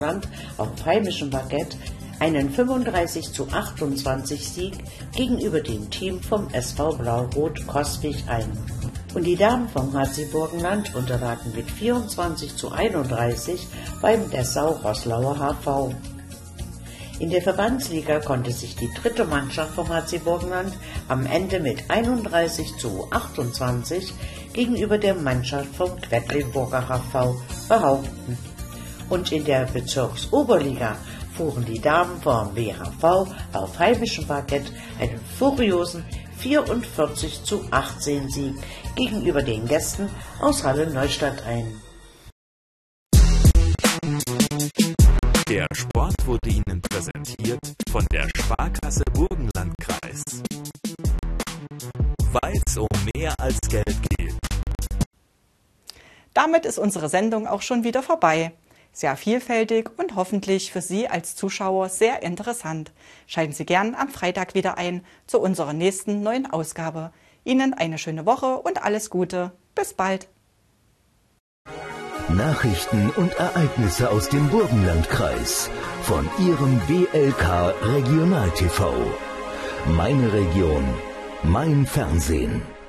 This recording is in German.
auf heimischem Parkett einen 35:28 Sieg gegenüber dem Team vom SV Blau-Rot Coswig ein. Und die Damen vom HC Burgenland unterlagen mit 24:31 beim Dessau Roßlauer HV. In der Verbandsliga konnte sich die dritte Mannschaft vom HC Burgenland am Ende mit 31:28 gegenüber der Mannschaft vom Quedlinburger HV behaupten. Und in der Bezirksoberliga fuhren die Damen vom WHV auf heimischem Parkett einen furiosen 44:18 Sieg gegenüber den Gästen aus Halle Neustadt ein. Der Sport wurde Ihnen präsentiert von der Sparkasse Burgenlandkreis. Weil es um mehr als Geld geht. Damit ist unsere Sendung auch schon wieder vorbei. Sehr vielfältig und hoffentlich für Sie als Zuschauer sehr interessant. Schalten Sie gern am Freitag wieder ein zu unserer nächsten neuen Ausgabe. Ihnen eine schöne Woche und alles Gute. Bis bald. Nachrichten und Ereignisse aus dem Burgenlandkreis von Ihrem BLK Regional TV. Meine Region, mein Fernsehen.